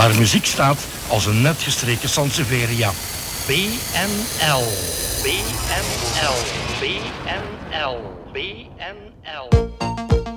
Haar muziek staat als een net gestreken Sansevieria. BNL, BNL, BNL, BNL.